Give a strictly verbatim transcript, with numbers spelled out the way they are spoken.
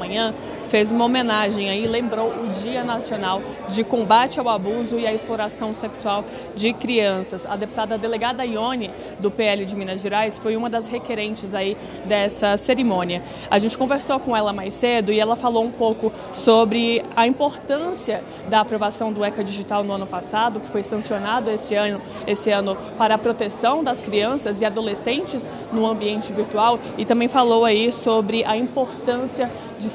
manhã, fez uma homenagem aí, lembrou o Dia Nacional de Combate ao Abuso e à Exploração Sexual de Crianças. A deputada delegada Ione, do P L de Minas Gerais, foi uma das requerentes aí dessa cerimônia. A gente conversou com ela mais cedo e ela falou um pouco sobre a importância da aprovação do ECA Digital no ano passado, que foi sancionado esse ano, esse ano para a proteção das crianças e adolescentes no ambiente virtual, e também falou aí sobre a importância